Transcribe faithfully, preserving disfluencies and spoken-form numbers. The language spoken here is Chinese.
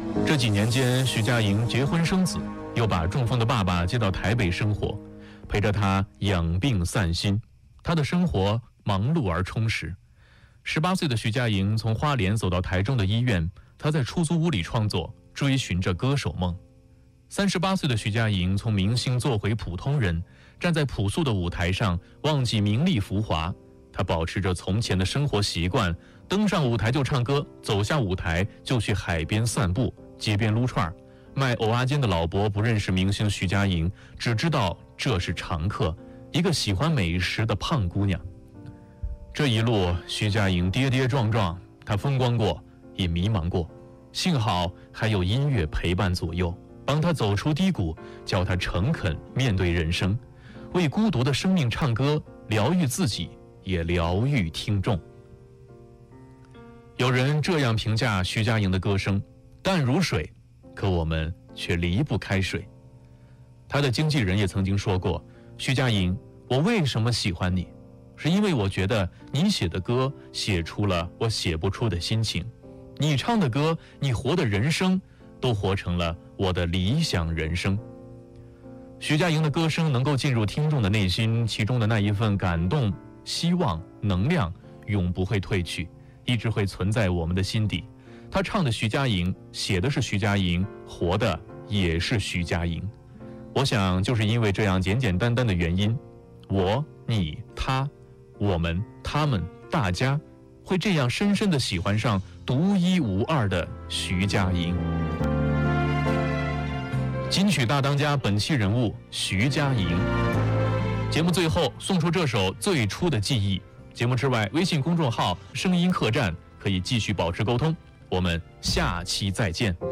这几年间，徐佳莹结婚生子，又把中风的爸爸接到台北生活，陪着他养病散心。她的生活忙碌而充实。十八岁的徐佳莹从花莲走到台中的医院，她在出租屋里创作，追寻着歌手梦。三十八岁的徐佳莹从明星做回普通人，站在朴素的舞台上，忘记名利浮华。她保持着从前的生活习惯，登上舞台就唱歌，走下舞台就去海边散步，街边撸串。卖蚵仔煎的老伯不认识明星徐佳莹，只知道这是常客，一个喜欢美食的胖姑娘。这一路，徐佳莹跌跌撞撞，她风光过，也迷茫过，幸好还有音乐陪伴左右，帮她走出低谷，叫她诚恳面对人生，为孤独的生命唱歌，疗愈自己，也疗愈听众。有人这样评价徐佳莹的歌声：淡如水，可我们却离不开水。她的经纪人也曾经说过，徐佳莹，我为什么喜欢你，是因为我觉得你写的歌写出了我写不出的心情，你唱的歌，你活的人生，都活成了我的理想人生。徐佳莹的歌声能够进入听众的内心，其中的那一份感动、希望、能量永不会褪去，一直会存在我们的心底。她唱的徐佳莹，写的是徐佳莹，活的也是徐佳莹。我想就是因为这样简简单单的原因，我、你、他、我们、他们、大家会这样深深地喜欢上独一无二的徐佳莹。金曲大当家本期人物徐佳莹。节目最后送出这首《最初的记忆》。节目之外，微信公众号声音客栈可以继续保持沟通。我们下期再见。